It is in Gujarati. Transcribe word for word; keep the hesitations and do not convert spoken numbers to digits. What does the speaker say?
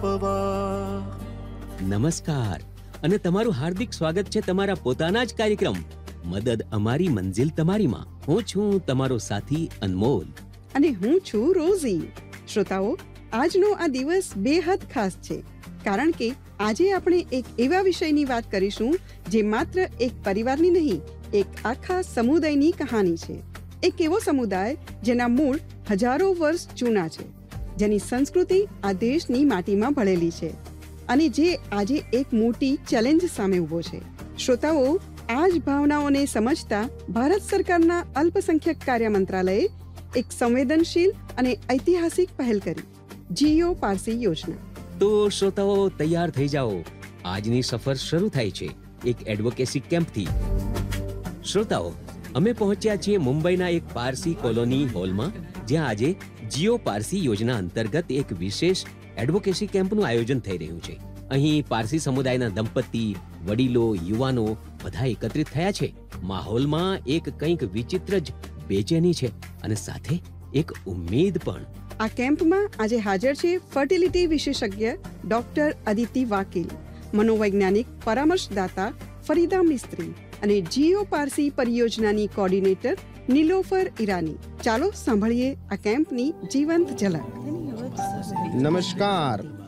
પવાર. નમસ્કાર અને તમારું હાર્દિક સ્વાગત છે તમારા પોતાના જ કાર્યક્રમ મદદ અમારી મંજિલ તમારીમાં. હું છું તમારો સાથી અનમોલ અને હું છું રોઝી. શ્રોતાઓ, આજનો આ દિવસ બેહદ ખાસ છે કારણ કે આજે આપણે એક એવા વિષયની વાત કરીશું જે માત્ર એક પરિવારની નહીં, એક આખા સમુદાયની કહાની છે. એક એવો સમુદાય જેના મૂળ હજારો વર્ષ જૂના છે, જેની સંસ્કૃતિ આ દેશની માટીમાં ભળેલી છે અને જે આજે એક મોટી ચેલેન્જ સામે ઊભો છે. શ્રોતાઓ, આ જ ભાવનાઓને સમજતા ભારત સરકારના અલ્પસંખ્યક કાર્ય મંત્રાલયે એક સંવેદનશીલ અને ઐતિહાસિક પહેલ કરી, જીઓ પારસી યોજના. તો શ્રોતાઓ તૈયાર થઈ જાઓ, આજની સફર શરૂ થાય છે એક એડવોકેસી કેમ્પથી. શ્રોતાઓ, અમે પહોંચ્યા છીએ મુંબઈના એક પારસી કોલોની હોલમાં, જ્યાં આજે જીઓ પારસી યોજના અંતર્ગત એક વિશેષ એડવોકેસી કેમ્પનું આયોજન થઈ રહ્યું છે. અહીં પારસી સમુદાયના દંપતી, વડીલો, યુવાનો બધા એકત્રિત થયા છે. માહોલમાં એક કંઈક વિચિત્ર જ બેચેની છે અને સાથે એક ઉમ્મીદ પણ. આ કેમ્પમાં આજે હાજર છે ફર્ટિલિટી વિશેષજ્ઞ ડોક્ટર અદિતિ વાકીલ, મનોવૈજ્ઞાનિક પરામર્શદાતા ફરીદા મિસ્ત્રી અને જીઓ પારસી પરિયોજનાની કોર્ડિનેટર નિલોફર ઈરાની. ચાલો સાંભળીએ આ કેમ્પની જીવંત ઝલક. નમસ્કાર,